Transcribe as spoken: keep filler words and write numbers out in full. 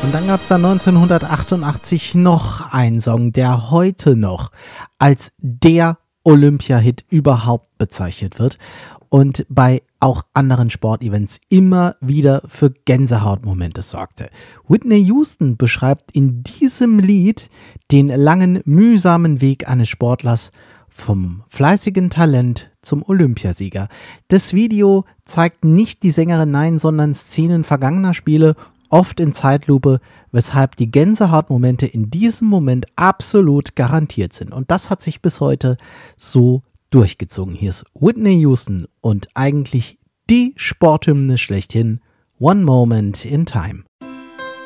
Und dann gab es da neunzehnhundertachtundachtzig noch einen Song, der heute noch als der Olympia-Hit überhaupt bezeichnet wird und bei auch anderen Sportevents immer wieder für Gänsehautmomente sorgte. Whitney Houston beschreibt in diesem Lied den langen, mühsamen Weg eines Sportlers vom fleißigen Talent zum Olympiasieger. Das Video zeigt nicht die Sängerin, nein, sondern Szenen vergangener Spiele, oft in Zeitlupe, weshalb die Gänsehautmomente in diesem Moment absolut garantiert sind. Und das hat sich bis heute so durchgezogen. Hier ist Whitney Houston und eigentlich die Sporthymne schlechthin, One Moment in Time.